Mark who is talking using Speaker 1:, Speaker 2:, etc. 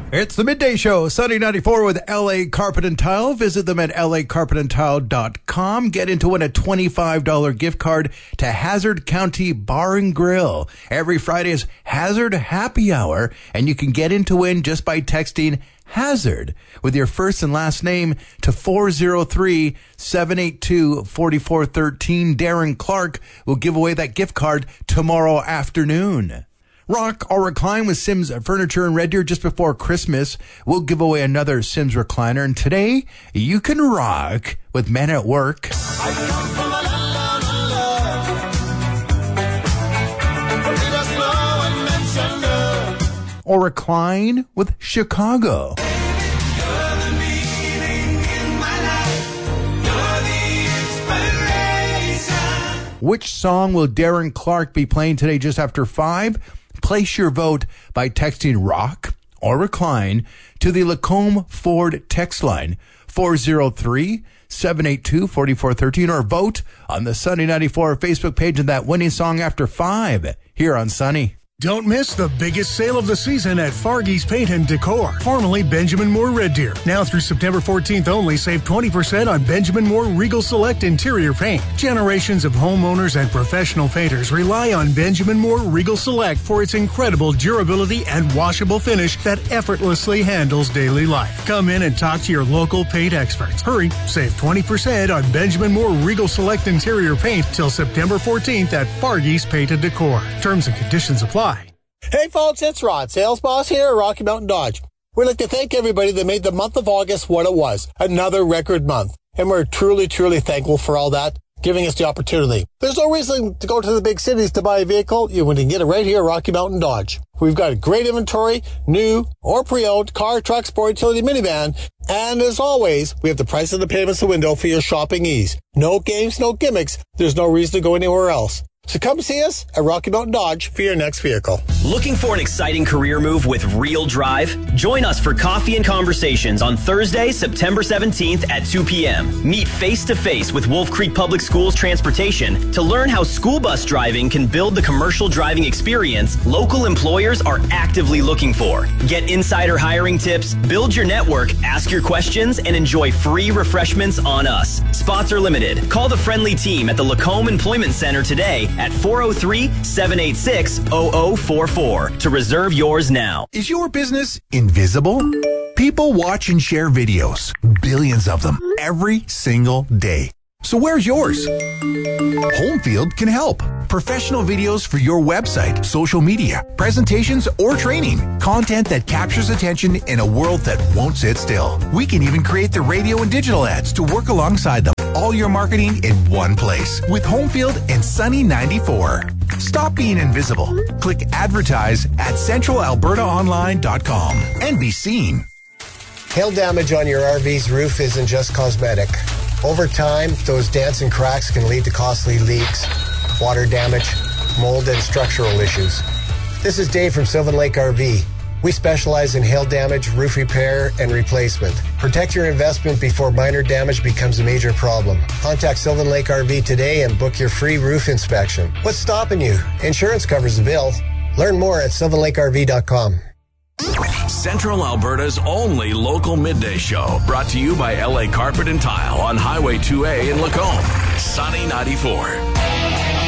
Speaker 1: It's the Midday Show, Sunny 94 with LA Carpet and Tile. Visit them at lacarpetandtile.com. Get into win a $25 gift card to Hazard County Bar and Grill. Every Friday is Hazard Happy Hour, and you can get into win just by texting Hazard with your first and last name to 403-782-4413. Darren Clark will give away that gift card tomorrow afternoon. Rock or recline with Sims Furniture in Red Deer just before Christmas. We'll give away another Sims recliner. And today, you can rock with Men at Work. Or recline with Chicago. Which song will Darren Clark be playing today just after 5? Place your vote by texting rock or recline to the Lacombe Ford text line 403-782-4413 or vote on the Sunny 94 Facebook page of that winning song after 5 here on Sunny.
Speaker 2: Don't miss the biggest sale of the season at Fargy's Paint and Decor, formerly Benjamin Moore Red Deer. Now through September 14th only, save 20% on Benjamin Moore Regal Select interior paint. Generations of homeowners and professional painters rely on Benjamin Moore Regal Select for its incredible durability and washable finish that effortlessly handles daily life. Come in and talk to your local paint experts. Hurry, save 20% on Benjamin Moore Regal Select interior paint till September 14th at Fargy's Paint and Decor. Terms and conditions apply.
Speaker 3: Hey folks, it's Rod, sales boss here at Rocky Mountain Dodge. We'd like to thank everybody that made the month of August what it was, another record month. And we're truly, truly thankful for all that, giving us the opportunity. There's no reason to go to the big cities to buy a vehicle. You can get it right here at Rocky Mountain Dodge. We've got a great inventory, new or pre-owned, car, truck, sport, utility, minivan. And as always, we have the price of the payments the window for your shopping ease. No games, no gimmicks. There's no reason to go anywhere else. So come see us at Rocky Mountain Dodge for your next vehicle.
Speaker 4: Looking for an exciting career move with real drive? Join us for Coffee and Conversations on Thursday, September 17th at 2 p.m. Meet face-to-face with Wolf Creek Public Schools Transportation to learn how school bus driving can build the commercial driving experience local employers are actively looking for. Get insider hiring tips, build your network, ask your questions, and enjoy free refreshments on us. Spots are limited. Call the friendly team at the Lacombe Employment Center today at 403-786-0044 to reserve yours now.
Speaker 5: Is your business invisible? People watch and share videos, billions of them, every single day. So where's yours? Homefield can help. Professional videos for your website, social media, presentations, or training. Content that captures attention in a world that won't sit still. We can even create the radio and digital ads to work alongside them. All your marketing in one place with Homefield and Sunny 94. Stop being invisible. Click advertise at centralalbertaonline.com and be seen.
Speaker 3: Hail damage on your RV's roof isn't just cosmetic. Over time, those dents and cracks can lead to costly leaks, water damage, mold, and structural issues. This is Dave from Sylvan Lake RV. We specialize in hail damage, roof repair, and replacement. Protect your investment before minor damage becomes a major problem. Contact Sylvan Lake RV today and book your free roof inspection. What's stopping you? Insurance covers the bill. Learn more at sylvanlakerv.com.
Speaker 6: Central Alberta's only local midday show, brought to you by LA Carpet and Tile on Highway 2A in Lacombe. Sunny 94.